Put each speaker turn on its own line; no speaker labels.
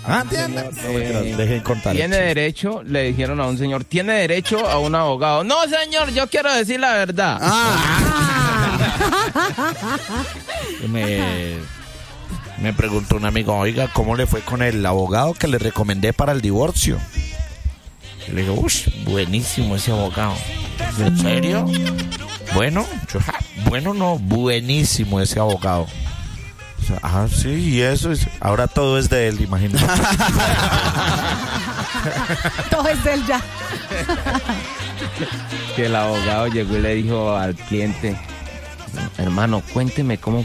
¿Entiendes? Dejen contar.
Tiene derecho, le dijeron a un señor, tiene derecho a un abogado. No, señor, yo quiero decir la verdad.
Me preguntó un amigo, oiga, ¿cómo le fue con el abogado que le recomendé para el divorcio? Y le digo, buenísimo ese abogado. ¿En serio? Bueno, no, buenísimo ese abogado. Sí, y eso es. Ahora todo es de él, imagínate.
Todo es de él ya.
Que el abogado llegó y le dijo al cliente, hermano, cuénteme cómo